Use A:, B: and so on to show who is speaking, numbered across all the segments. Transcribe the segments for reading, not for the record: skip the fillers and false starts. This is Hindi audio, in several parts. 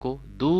A: को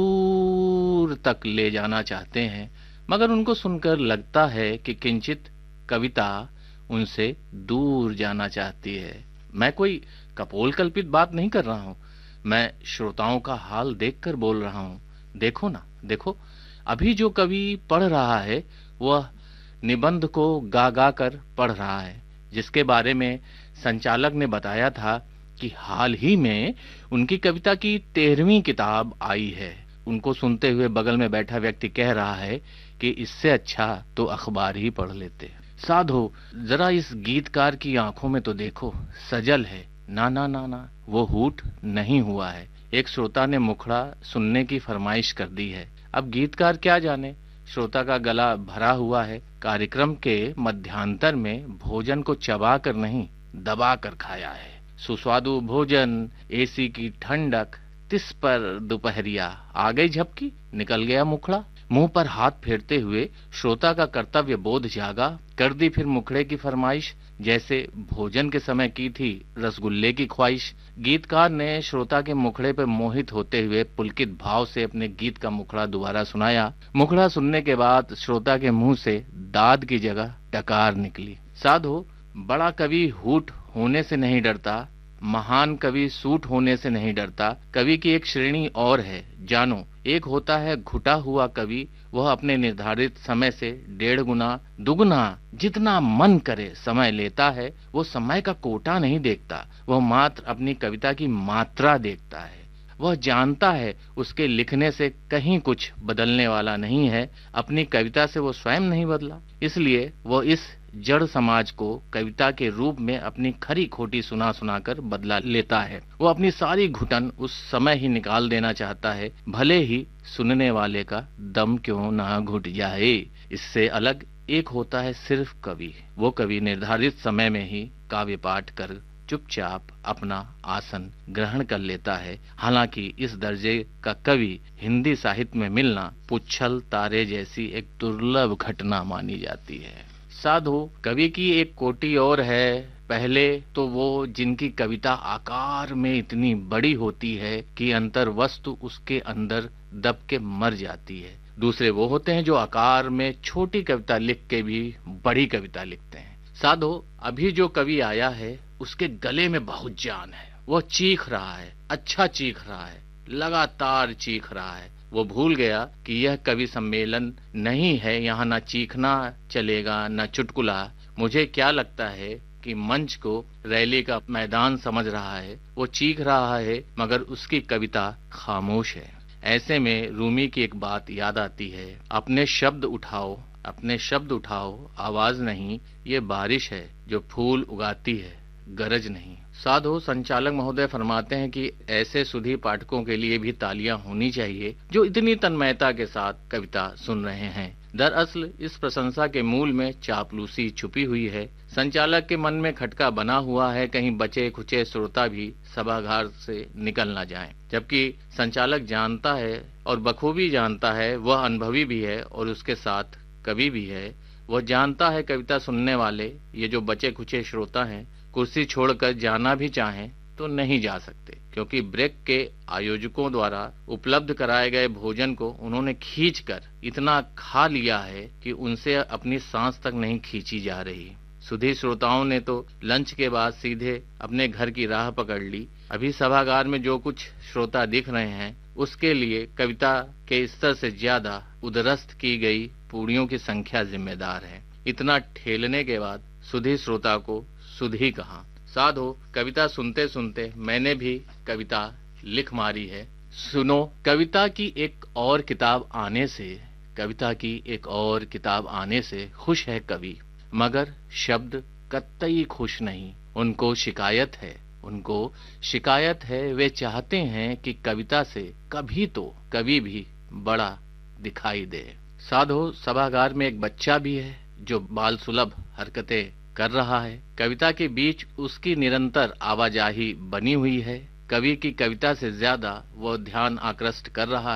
A: दूर तक ले जाना चाहते हैं, मगर उनको सुनकर लगता है कि किंचित कविता उनसे दूर जाना चाहती है। मैं कोई कपोल कल्पित बात नहीं कर रहा हूं, मैं श्रोताओं का हाल देखकर बोल रहा हूं। देखो ना, देखो, अभी जो कवि पढ़ रहा है वह निबंध को गा गा कर पढ़ रहा है, जिसके बारे में संचालक ने बताया था कि हाल ही में उनकी कविता की 13वीं किताब आई है। उनको सुनते हुए बगल में बैठा व्यक्ति कह रहा है कि इससे अच्छा तो अखबार ही पढ़ लेते। साधो, जरा इस गीतकार की आंखों में तो देखो, सजल है। ना ना ना ना, वो हूट नहीं हुआ है। एक श्रोता ने मुखड़ा सुनने की फरमाइश कर दी है। अब गीतकार क्या जाने, श्रोता का गला भरा हुआ है। कार्यक्रम के मध्यांतर में भोजन को चबा कर नहीं, दबा कर खाया है। सुस्वादु भोजन, एसी की ठंडक, तिस पर दोपहरिया, आ गई झपकी, निकल गया मुखड़ा। मुंह पर हाथ फेरते हुए श्रोता का कर्तव्य बोध जागा। कर दी फिर मुखड़े की फरमाइश, जैसे भोजन के समय की थी रसगुल्ले की ख्वाहिश। गीतकार ने श्रोता के मुखड़े पर मोहित होते हुए पुलकित भाव से अपने गीत का मुखड़ा दोबारा सुनाया। मुखड़ा सुनने के बाद श्रोता के मुंह से दाद की जगह डकार निकली। साधो, बड़ा कवि हूट होने से नहीं डरता, महान कवि सूट होने से नहीं डरता। कवि की एक श्रेणी और है, जानो। एक होता है घुटा हुआ कवि, वह अपने निर्धारित समय से 1.5 गुना दुगुना जितना मन करे समय लेता है। वो समय का कोटा नहीं देखता, वह मात्र अपनी कविता की मात्रा देखता है। वह जानता है उसके लिखने से कहीं कुछ बदलने वाला नहीं है, अपनी कविता से वो स्वयं नहीं बदला, इसलिए वह इस जड़ समाज को कविता के रूप में अपनी खरी खोटी सुना सुनाकर बदला लेता है। वो अपनी सारी घुटन उस समय ही निकाल देना चाहता है, भले ही सुनने वाले का दम क्यों ना घुट जाए। इससे अलग एक होता है सिर्फ कवि। वो कवि निर्धारित समय में ही काव्य पाठ कर चुपचाप अपना आसन ग्रहण कर लेता है। हालांकि इस दर्जे का कवि हिंदी साहित्य में मिलना पुच्छल तारे जैसी एक दुर्लभ घटना मानी जाती है। साधु, कवि की एक कोटि और है। पहले तो वो जिनकी कविता आकार में इतनी बड़ी होती है कि अंतर वस्तु उसके अंदर दब के मर जाती है। दूसरे वो होते हैं जो आकार में छोटी कविता लिख के भी बड़ी कविता लिखते हैं। साधु, अभी जो कवि आया है उसके गले में बहुत जान है। वो चीख रहा है, अच्छा चीख रहा है, लगातार चीख रहा है। वो भूल गया कि यह कवि सम्मेलन नहीं है, यहाँ ना चीखना चलेगा न चुटकुला। मुझे क्या लगता है कि मंच को रैली का मैदान समझ रहा है। वो चीख रहा है मगर उसकी कविता खामोश है। ऐसे में रूमी की एक बात याद आती है, अपने शब्द उठाओ, अपने शब्द उठाओ, आवाज नहीं, ये बारिश है जो फूल उगाती है, गरज नहीं। साधु, संचालक महोदय फरमाते हैं कि ऐसे सुधी पाठकों के लिए भी तालियां होनी चाहिए जो इतनी तन्मयता के साथ कविता सुन रहे हैं। दरअसल इस प्रशंसा के मूल में चापलूसी छुपी हुई है। संचालक के मन में खटका बना हुआ है, कहीं बचे खुचे श्रोता भी सभागार से निकल न जाएं। जबकि संचालक जानता है और बखूबी जानता है, वह अनुभवी भी है और उसके साथ कवि भी है। वह जानता है कविता सुनने वाले, ये जो बचे खुचे श्रोता हैं, कुर्सी छोड़कर जाना भी चाहें तो नहीं जा सकते, क्योंकि ब्रेक के आयोजकों द्वारा उपलब्ध कराए गए भोजन को उन्होंने खींचकर इतना खा लिया है कि उनसे अपनी सांस तक नहीं खींची जा रही। सुधी श्रोताओं ने तो लंच के बाद सीधे अपने घर की राह पकड़ ली। अभी सभागार में जो कुछ श्रोता दिख रहे हैं उसके लिए कविता के स्तर से ज्यादा उदरस्त की गई पूड़ियों की संख्या जिम्मेदार है। इतना ठेलने के बाद सुधी श्रोता को सुधी कहा। साधु, कविता सुनते सुनते मैंने भी कविता लिख मारी है। सुनो, कविता की एक और किताब आने से, कविता की एक और किताब आने से खुश है कवि, मगर शब्द कतई खुश नहीं। उनको शिकायत है, उनको शिकायत है। वे चाहते हैं कि कविता से कभी तो कवि भी बड़ा दिखाई दे। साधु, सभागार में एक बच्चा भी है जो बाल सुलभ हरकतें कर रहा है। कविता के बीच उसकी निरंतर आवाजाही बनी हुई है। कवि की कविता से ज्यादा वह ध्यान आकृष्ट कर रहा है।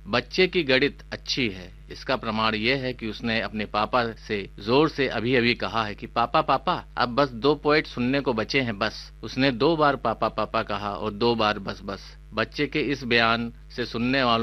A: बच्चे की गणित अच्छी है, इसका प्रमाण यह है कि उसने अपने पापा से जोर से अभी अभी कहा है कि पापा पापा अब बस 2 पोएट सुनने को बचे हैं बस। उसने 2 बार पापा पापा कहा और 2 बार बस बस। बच्चे के इस बयान से सुनने वालों